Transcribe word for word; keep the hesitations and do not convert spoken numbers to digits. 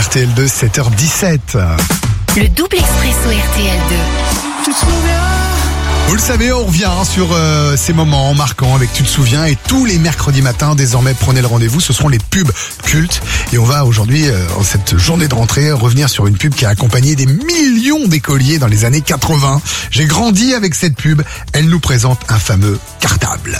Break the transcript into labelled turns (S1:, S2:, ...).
S1: R T L deux, sept heures dix-sept.
S2: Le double expresso R T L deux.
S1: Tu te souviens ? Vous le savez, on revient sur euh, ces moments marquants avec Tu te souviens, et tous les mercredis matins, désormais, prenez le rendez-vous, ce seront les pubs cultes. Et on va aujourd'hui, euh, en cette journée de rentrée, revenir sur une pub qui a accompagné des millions d'écoliers dans les années quatre-vingts. J'ai grandi avec cette pub, elle nous présente un fameux cartable.